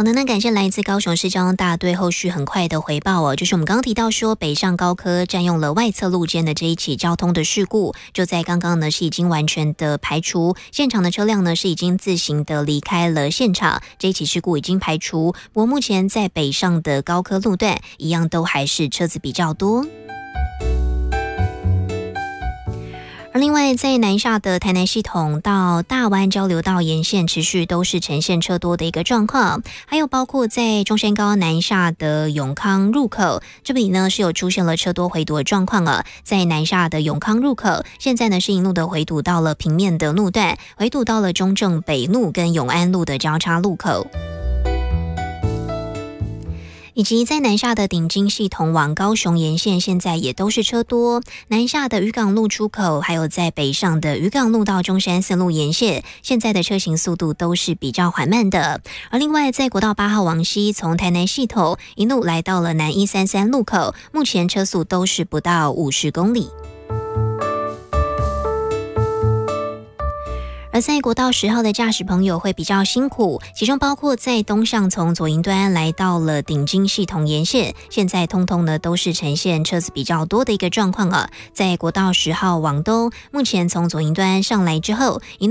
好的，那感谢来自高雄市交通大队后续很快的回报哦，就是我们刚刚提到说北上高科占用了外侧路肩的这一起交通的事故，就在刚刚呢是已经完全的排除，现场的车辆呢是已经自行的离开了现场，这一起事故已经排除，不过目前在北上的高科路段一样都还是车子比较多。而另外，在南下的台南系统到大湾交流道沿线持续都是呈现车多的一个状况，还有包括在中山高南下的永康入口，这里呢是有出现了车多回堵的状况啊。在南下的永康入口，现在呢是一路的回堵到了平面的路段，回堵到了中正北路跟永安路的交叉路口。以及在南下的顶金系统往高雄沿线，现在也都是车多。南下的渔港路出口，还有在北上的渔港路到中山四路沿线，现在的车行速度都是比较缓慢的。而另外，在国道8号往西，从台南系统一路来到了南133路口，目前车速都是不到50公里。而在国道10号的驾驶朋友会比较辛苦，其中包括在东上从左营端来到了顶金系统沿线，现在通通呢都是呈现车子比较多的一个状况啊。在国道10号往东，目前从左营端上来之后，一路